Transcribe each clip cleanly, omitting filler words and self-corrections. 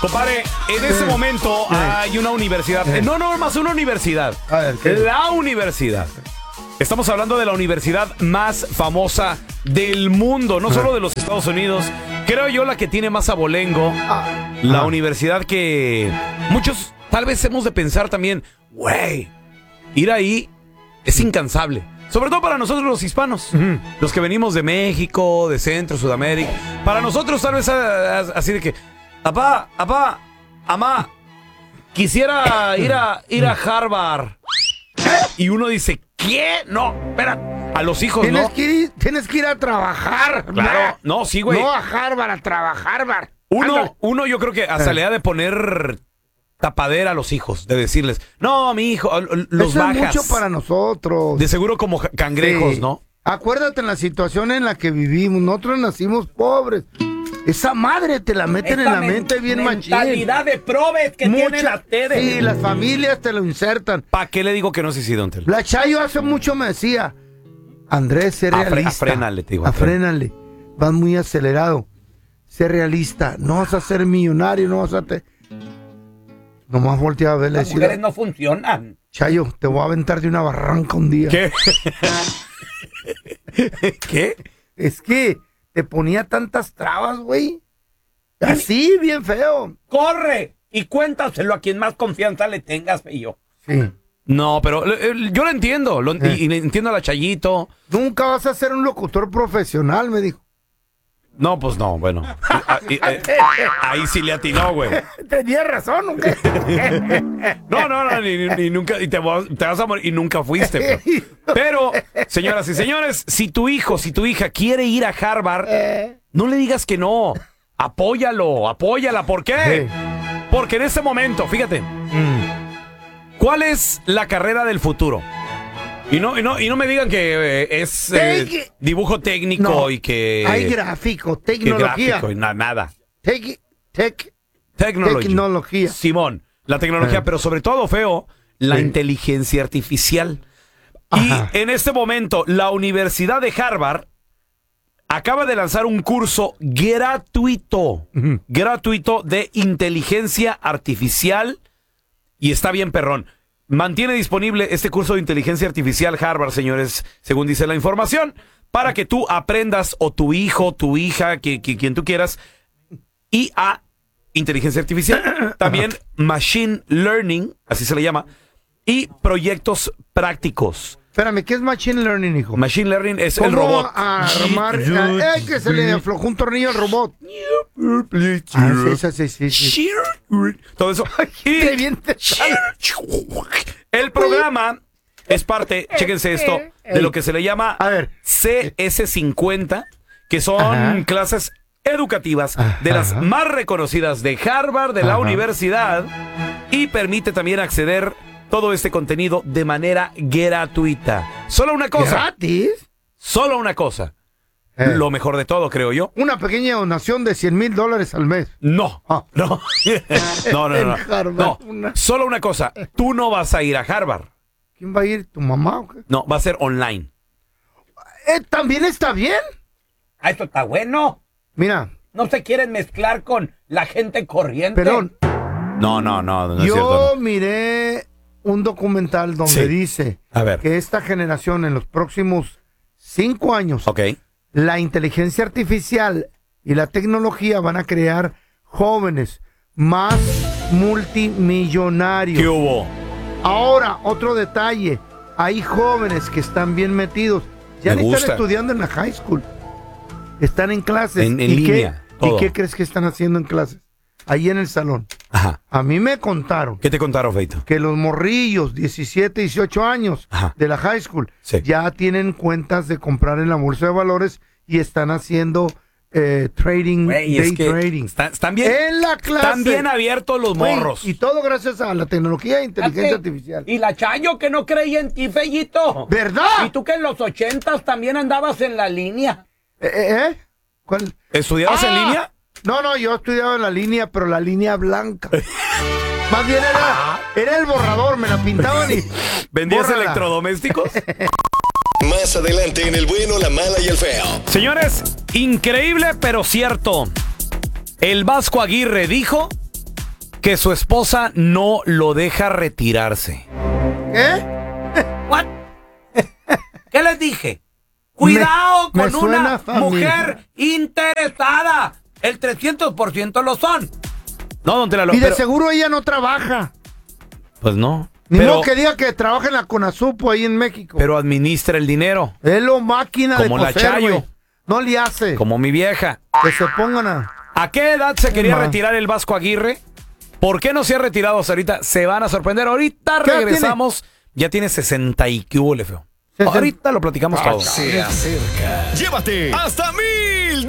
Compadre, en ese momento hay una universidad. No, más una universidad. A ver, ¿qué? La universidad. Estamos hablando de la universidad más famosa del mundo, no solo de los Estados Unidos. Creo yo la que tiene más abolengo. La universidad que muchos tal vez hemos de pensar también, güey, ir ahí es incansable. Sobre todo para nosotros los hispanos, los que venimos de México, de Centro, Sudamérica. Para nosotros tal vez así de que, papá, mamá, quisiera ir a Harvard. Y uno dice, ¿qué? No, espera, a los hijos Tienes no. Tienes que ir a trabajar. Claro, no, sí, güey. No a Harvard, a trabajar. Uno yo creo que hasta le ha de poner tapadera a los hijos, de decirles, no, mi hijo, los Eso bajas. es mucho para nosotros. De seguro como cangrejos, Sí. ¿no? Acuérdate en la situación en la que vivimos. Nosotros nacimos pobres. Esa madre te la meten en la mente bien machín. Mentalidad de probes que tienen ustedes. Sí, las familias te lo insertan. ¿Para qué le digo que no sé si don Telo? La Chayo hace mucho me decía, Andrés, sé realista. Afrénale, te digo. Afrénale. Vas muy acelerado. Sé realista. No vas a ser millonario, no vas a... Nomás volteaba a verle y Las decía, mujeres no funcionan. Chayo, te voy a aventar de una barranca un día. ¿Qué? ¿Qué? Es que te ponía tantas trabas, güey. Así, bien feo. Corre y cuéntaselo a quien más confianza le tengas, yo. Sí. No, pero yo lo entiendo. Y le entiendo a la Chayito. Nunca vas a ser un locutor profesional, me dijo. No, pues no, bueno. Ahí sí le atinó, güey. Tenía razón, ¿o qué? No, ni nunca. Y te vas a morir y nunca fuiste. Pero, señoras y señores, si tu hijo, si tu hija quiere ir a Harvard, no le digas que no. Apóyala. ¿Por qué? Porque en este momento, fíjate, ¿cuál es la carrera del futuro? Y no me digan que es dibujo técnico No, y que... hay gráfico, que tecnología. gráfico y nada. Tecnología. Simón, la tecnología, pero sobre todo, feo, la inteligencia artificial. Ajá. Y en este momento, la Universidad de Harvard acaba de lanzar un curso gratuito de inteligencia artificial y está bien perrón. Mantiene disponible este curso de inteligencia artificial Harvard, señores, según dice la información, para que tú aprendas, o tu hijo, tu hija, quien tú quieras, y a inteligencia artificial, también machine learning, así se le llama, y proyectos prácticos. Espérame, ¿qué es Machine Learning, hijo? Machine learning es el robot. Armar... que se le aflojó un tornillo al robot. Sí. Todo eso. Qué bien te sale. El programa es parte, chéquense esto, de lo que se le llama A ver. CS50, que son clases educativas de las más reconocidas de Harvard, de la universidad, y permite también acceder todo este contenido de manera gratuita. Solo una cosa. ¿Gratis? Solo una cosa. Lo mejor de todo, creo yo. Una pequeña donación de $100,000 al mes. No. No. No. Harvard, No. Solo una cosa. Tú no vas a ir a Harvard. ¿Quién va a ir? ¿Tu mamá o qué? No, va a ser online. ¿También está bien? Esto está bueno. Mira. No se quieren mezclar con la gente corriente. Perdón. No es Yo cierto. miré un documental donde dice que esta generación en los próximos 5 años, la inteligencia artificial y la tecnología van a crear jóvenes más multimillonarios. ¿Qué hubo? Ahora, otro detalle. Hay jóvenes que están bien metidos. Ya ni están estudiando en la high school. Están en clases. En línea. ¿Y qué crees que están haciendo en clases? Ahí en el salón. Ajá. A mí me contaron. ¿Qué te contaron, Feito? Que los morrillos, 17, 18 años de la high school, ya tienen cuentas de comprar en la bolsa de valores y están haciendo trading, trading. Están bien, en la clase. Están bien abiertos los morros. Y todo gracias a la tecnología e inteligencia artificial. Y la Chayo que no creía en ti, Fellito. ¿Verdad? Y tú que en los 80s también andabas en la línea. ¿Cuál? ¿Estudiabas en línea? No, yo estudiaba en la línea, pero la línea blanca. Más bien era el borrador, me la pintaban y... ¿Vendías electrodomésticos? Más adelante en El Bueno, la Mala y el Feo. Señores, increíble pero cierto. El Vasco Aguirre dijo que su esposa no lo deja retirarse. ¿What? ¿Qué les dije? Cuidado con una mujer interesada. El 300% lo son. No, don Tela, y de seguro ella no trabaja. Pues no. Ni modo que diga que trabaja en la Conasupo ahí en México. Pero administra el dinero. Es lo máquina como de coser, la Chayo. güey. No le hace. Como mi vieja. Que se pongan a... ¿A qué edad se quería retirar el Vasco Aguirre? ¿Por qué no se ha retirado hasta ahorita? Se van a sorprender. Ahorita regresamos. Ya tiene 60 y qué hubo, feo. Ahorita lo platicamos todo. Se acerca. Llévate hasta $1,000.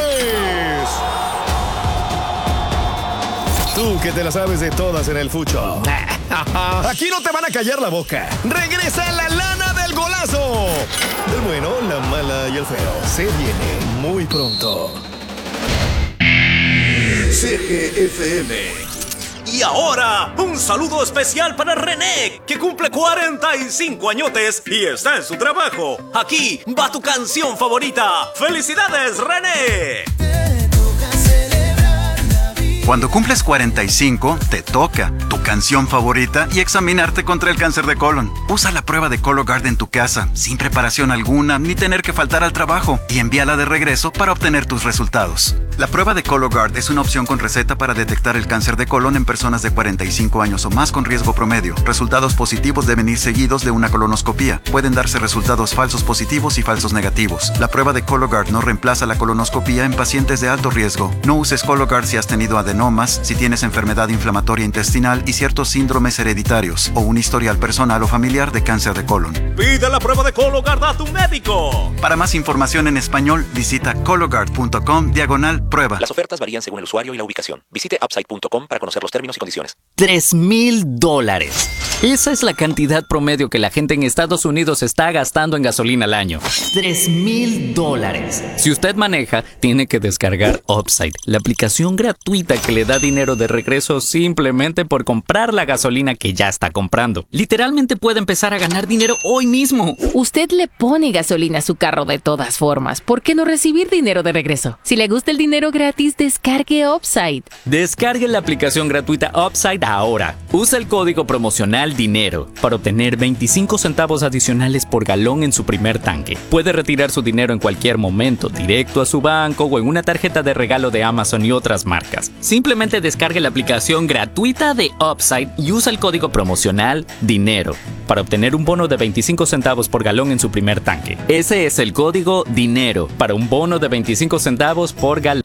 Tú que te la sabes de todas en el fucho. Aquí no te van a callar la boca. Regresa la lana del golazo. El bueno, la mala y el feo. Se viene muy pronto. CGFM. Y ahora, un saludo especial para René, que cumple 45 añotes y está en su trabajo. Aquí va tu canción favorita. ¡Felicidades, René! Cuando cumples 45, te toca tu canción favorita y examinarte contra el cáncer de colon. Usa la prueba de Cologuard en tu casa, sin preparación alguna ni tener que faltar al trabajo, y envíala de regreso para obtener tus resultados. La prueba de Cologuard es una opción con receta para detectar el cáncer de colon en personas de 45 años o más con riesgo promedio. Resultados positivos deben ir seguidos de una colonoscopía. Pueden darse resultados falsos positivos y falsos negativos. La prueba de Cologuard no reemplaza la colonoscopía en pacientes de alto riesgo. No uses Cologuard si has tenido adenomas, si tienes enfermedad inflamatoria intestinal y ciertos síndromes hereditarios o un historial personal o familiar de cáncer de colon. Pide la prueba de Cologuard a tu médico. Para más información en español, visita cologuard.com/prueba. Las ofertas varían según el usuario y la ubicación. Visite upside.com para conocer los términos y condiciones. $3,000. Esa es la cantidad promedio que la gente en Estados Unidos está gastando en gasolina al año. $3,000. Si usted maneja, tiene que descargar Upside, la aplicación gratuita que le da dinero de regreso simplemente por comprar la gasolina que ya está comprando. Literalmente puede empezar a ganar dinero hoy mismo. Usted le pone gasolina a su carro de todas formas. ¿Por qué no recibir dinero de regreso? Si le gusta el dinero gratis, descargue Upside. Descargue la aplicación gratuita Upside ahora. Usa el código promocional DINERO para obtener 25 centavos adicionales por galón en su primer tanque. Puede retirar su dinero en cualquier momento, directo a su banco o en una tarjeta de regalo de Amazon y otras marcas. Simplemente descargue la aplicación gratuita de Upside y usa el código promocional DINERO para obtener un bono de 25 centavos por galón en su primer tanque. Ese es el código DINERO para un bono de 25 centavos por galón.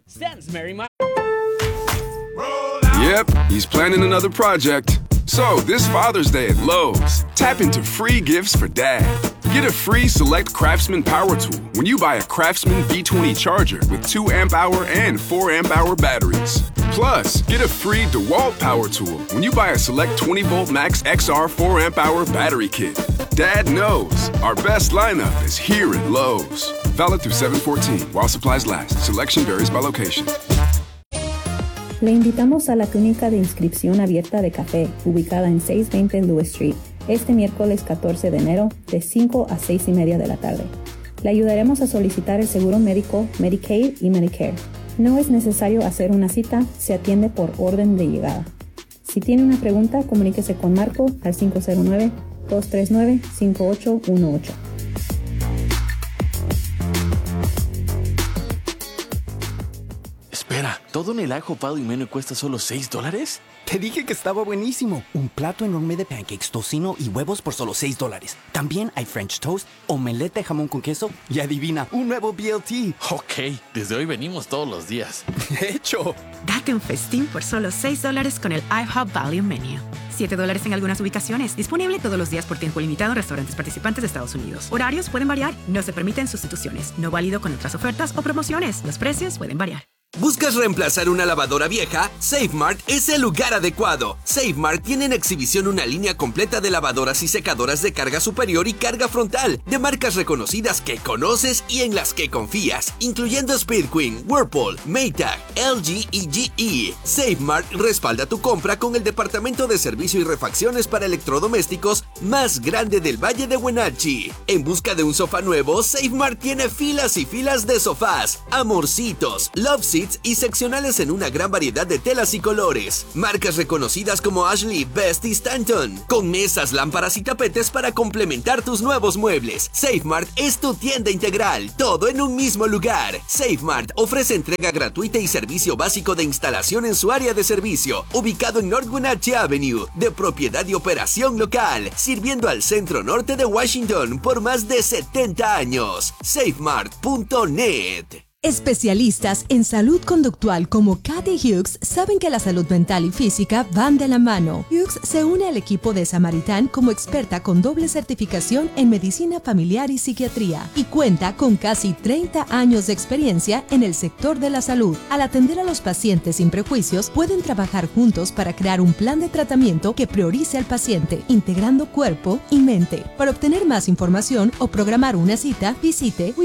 Yep, he's planning another project. So, this Father's Day at Lowe's, tap into free gifts for Dad. Get a free Select Craftsman Power Tool when you buy a Craftsman V20 charger with 2 amp-hour and 4 amp-hour batteries. Plus, get a free DeWalt Power Tool when you buy a Select 20-volt Max XR 4 amp-hour battery kit. Dad knows our best lineup is here at Lowe's. Valid through 7/14 while supplies last. Selection varies by location. Le invitamos a la clínica de inscripción abierta de café, ubicada en 620 Lewis Street, este miércoles 14 de enero, de 5 a 6:30 de la tarde. Le ayudaremos a solicitar el seguro médico, Medicaid y Medicare. No es necesario hacer una cita, se atiende por orden de llegada. Si tiene una pregunta, comuníquese con Marco al 509-239-5818. Espera, ¿todo en el ajo, pado y menú cuesta solo $6? Te dije que estaba buenísimo. Un plato enorme de pancakes, tocino y huevos por solo $6. También hay French toast, omelette de jamón con queso y adivina, un nuevo BLT. Ok, desde hoy venimos todos los días. ¡Hecho! Date un festín por solo $6 con el IHOP Value Menu. $7 en algunas ubicaciones. Disponible todos los días por tiempo limitado en restaurantes participantes de Estados Unidos. Horarios pueden variar. No se permiten sustituciones. No válido con otras ofertas o promociones. Los precios pueden variar. ¿Buscas reemplazar una lavadora vieja? SafeMart es el lugar adecuado. SafeMart tiene en exhibición una línea completa de lavadoras y secadoras de carga superior y carga frontal, de marcas reconocidas que conoces y en las que confías, incluyendo Speed Queen, Whirlpool, Maytag, LG y GE. SafeMart respalda tu compra con el departamento de servicio y refacciones para electrodomésticos más grande del Valle de Wenatchee. En busca de un sofá nuevo, SafeMart tiene filas y filas de sofás, amorcitos, love seats sheets y seccionales en una gran variedad de telas y colores. Marcas reconocidas como Ashley, Best y Stanton, con mesas, lámparas y tapetes para complementar tus nuevos muebles. SafeMart es tu tienda integral, todo en un mismo lugar. SafeMart ofrece entrega gratuita y servicio básico de instalación en su área de servicio, ubicado en North Wenatchee Avenue, de propiedad y operación local, sirviendo al centro norte de Washington por más de 70 años. SafeMart.net. Especialistas en salud conductual como Kathy Hughes saben que la salud mental y física van de la mano. Hughes se une al equipo de Samaritan como experta con doble certificación en medicina familiar y psiquiatría y cuenta con casi 30 años de experiencia en el sector de la salud. Al atender a los pacientes sin prejuicios, pueden trabajar juntos para crear un plan de tratamiento que priorice al paciente, integrando cuerpo y mente. Para obtener más información o programar una cita, visite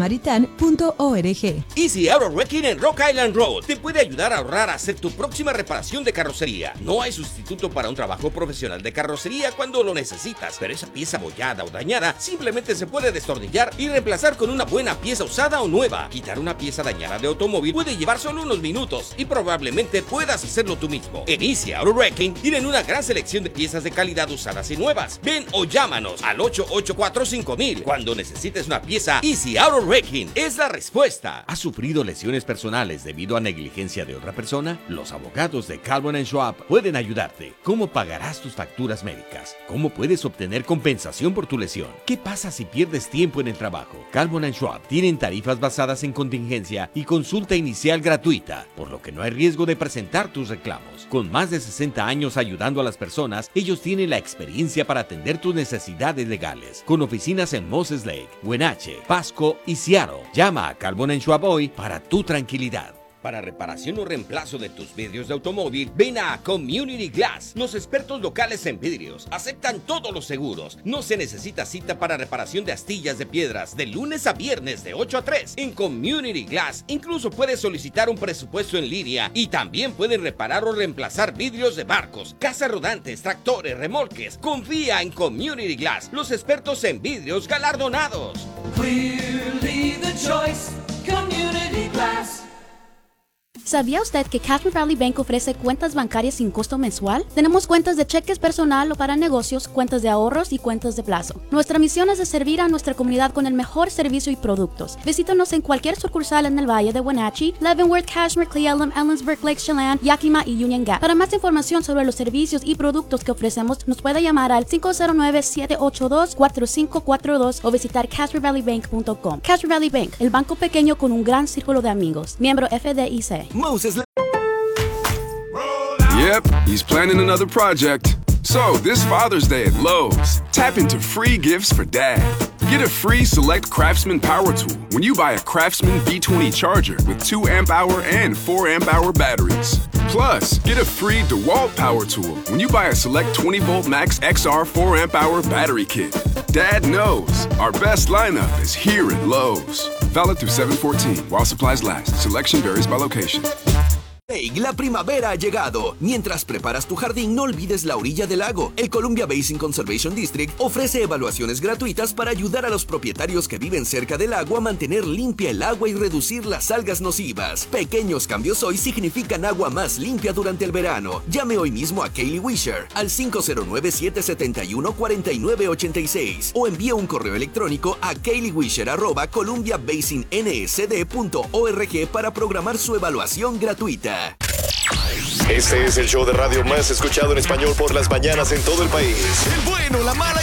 wearesamaritan.org. Easy Auto Wrecking en Rock Island Road te puede ayudar a ahorrar a hacer tu próxima reparación de carrocería. No hay sustituto para un trabajo profesional de carrocería cuando lo necesitas, pero esa pieza abollada o dañada simplemente se puede destornillar y reemplazar con una buena pieza usada o nueva. Quitar una pieza dañada de automóvil puede llevar solo unos minutos y probablemente puedas hacerlo tú mismo. En Easy Auto Wrecking tienen una gran selección de piezas de calidad usadas y nuevas. Ven o llámanos al 884-5000. Cuando necesites una pieza, Easy Auto Wrecking es la respuesta. ¿Has sufrido lesiones personales debido a negligencia de otra persona? Los abogados de Calvin & Schwab pueden ayudarte. ¿Cómo pagarás tus facturas médicas? ¿Cómo puedes obtener compensación por tu lesión? ¿Qué pasa si pierdes tiempo en el trabajo? Calvin & Schwab tienen tarifas basadas en contingencia y consulta inicial gratuita, por lo que no hay riesgo de presentar tus reclamos. Con más de 60 años ayudando a las personas, ellos tienen la experiencia para atender tus necesidades legales. Con oficinas en Moses Lake, Wenatchee, Pasco y Seattle. Llama a Calvin & Schwab hoy para tu tranquilidad. Para reparación o reemplazo de tus vidrios de automóvil, ven a Community Glass. Los expertos locales en vidrios aceptan todos los seguros. No se necesita cita para reparación de astillas de piedras de lunes a viernes de 8 a 3. En Community Glass incluso puedes solicitar un presupuesto en línea y también pueden reparar o reemplazar vidrios de barcos, casas rodantes, tractores, remolques. Confía en Community Glass, los expertos en vidrios galardonados. Clearly the choice, Community Glass. ¿Sabía usted que Cashmere Valley Bank ofrece cuentas bancarias sin costo mensual? Tenemos cuentas de cheques personal o para negocios, cuentas de ahorros y cuentas de plazo. Nuestra misión es de servir a nuestra comunidad con el mejor servicio y productos. Visítanos en cualquier sucursal en el Valle de Wenatchee, Leavenworth, Cashmere, Cle Elum, Ellensburg, Lake Chelan, Yakima y Union Gap. Para más información sobre los servicios y productos que ofrecemos, nos puede llamar al 509-782-4542 o visitar CashmereValleyBank.com. Cashmere Valley Bank, el banco pequeño con un gran círculo de amigos. Miembro FDIC. Moses. Yep, he's planning another project. So, this Father's Day at Lowe's, tap into free gifts for Dad. Get a free Select Craftsman power tool when you buy a Craftsman B20 charger with 2 amp-hour and 4 amp-hour batteries. Plus, get a free DeWalt power tool when you buy a Select 20-volt Max XR 4 amp-hour battery kit. Dad knows our best lineup is here at Lowe's. Valid through 7/14 while supplies last. Selection varies by location. La primavera ha llegado. Mientras preparas tu jardín, no olvides la orilla del lago. El Columbia Basin Conservation District ofrece evaluaciones gratuitas para ayudar a los propietarios que viven cerca del lago a mantener limpia el agua y reducir las algas nocivas. Pequeños cambios hoy significan agua más limpia durante el verano. Llame hoy mismo a Kaylee Wisher al 509-771-4986 o envíe un correo electrónico a kayleewisher@columbiabasinnsd.org para programar su evaluación gratuita. Este es el show de radio más escuchado en español por las mañanas en todo el país. El bueno, la mala